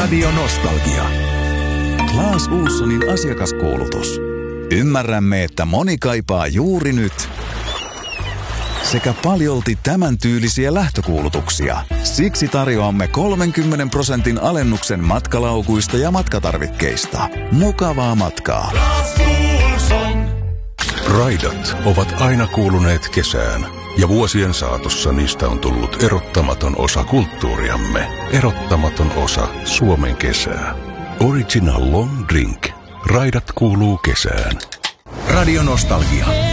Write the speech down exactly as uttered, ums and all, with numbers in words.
Radio Nostalgia. Klaas Ohlsonin asiakaskuulutus. Ymmärrämme, että moni kaipaa juuri nyt sekä paljolti tämän tyylisiä lähtökuulutuksia. Siksi tarjoamme kolmenkymmenen prosentin alennuksen matkalaukuista ja matkatarvikkeista. Mukavaa matkaa. Raidat ovat aina kuuluneet kesään, ja vuosien saatossa niistä on tullut erottamaton osa kulttuuriamme. Erottamaton osa Suomen kesää. Original Long Drink. Raidat kuuluu kesään. Radio Nostalgia.